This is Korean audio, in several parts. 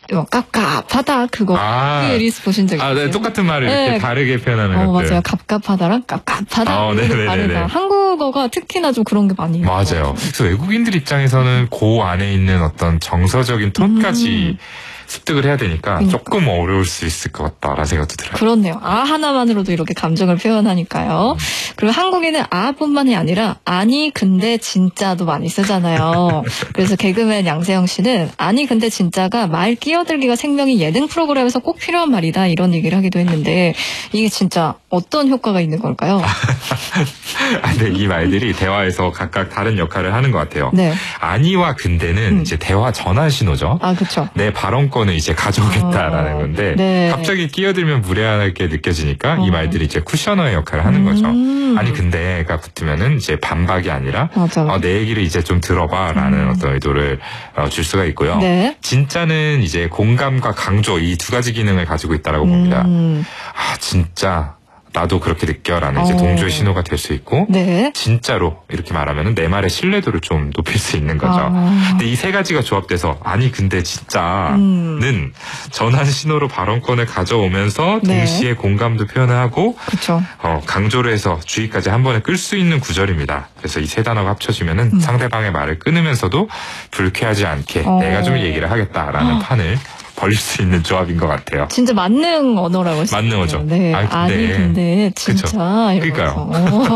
갑갑하다 그거 리스 보신 적 있어요? 네, 똑같은 말을 이렇게 다르게 표현하는 것들. 맞아요. 갑갑하다랑 깝깝하다 다르다. 한국어가 특히나 좀 그런 게 많이 맞아요. 그래서 외국인들 입장에서는 그 안에 있는 어떤 정서적인 톤까지 습득을 해야 되니까 조금 어려울 수 있을 것 같다라는 생각도 들어요. 그렇네요. 하나만으로도 이렇게 감정을 표현하니까요. 그리고 한국인은 뿐만이 아니라 아니 근데 진짜도 많이 쓰잖아요. 그래서 개그맨 양세형 씨는 아니 근데 진짜가 말 끼어들기가 생명인 예능 프로그램에서 꼭 필요한 말이다 이런 얘기를 하기도 했는데 이게 진짜 어떤 효과가 있는 걸까요? 네, 이 말들이 대화에서 각각 다른 역할을 하는 것 같아요. 네. 아니와 근데는 이제 대화 전환 신호죠. 그렇죠. 내 발언권을 이제 가져오겠다라는 건데 네. 갑자기 끼어들면 무례하게 느껴지니까 이 말들이 이제 쿠셔너의 역할을 하는 거죠. 아니 근데가 붙으면은 이제 반박이 아니라 내 얘기를 이제 좀 들어봐라는 어떤 의도를 줄 수가 있고요. 네. 진짜는 이제 공감과 강조 이 두 가지 기능을 가지고 있다라고 봅니다. 진짜 나도 그렇게 느껴라는 이제 동조의 신호가 될 수 있고 네. 진짜로 이렇게 말하면은 내 말의 신뢰도를 좀 높일 수 있는 거죠. 근데 이 세 가지가 조합돼서 아니 근데 진짜는 전환 신호로 발언권을 가져오면서 동시에 공감도 표현을 하고 그쵸. 강조를 해서 주의까지 한 번에 끌 수 있는 구절입니다. 그래서 이 세 단어가 합쳐지면은 상대방의 말을 끊으면서도 불쾌하지 않게 내가 좀 얘기를 하겠다라는 판을 벌릴 수 있는 조합인 것 같아요. 진짜 만능 언어라고 하시죠. 만능어죠. 네. 근데 진짜. 그러니까요.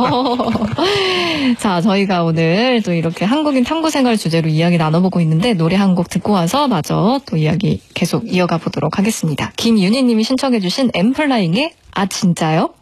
자, 저희가 오늘 또 이렇게 한국인 탐구 생활 주제로 이야기 나눠보고 있는데 노래 한 곡 듣고 와서 마저 또 이야기 계속 이어가 보도록 하겠습니다. 김윤희 님이 신청해 주신 엠플라잉의 진짜요?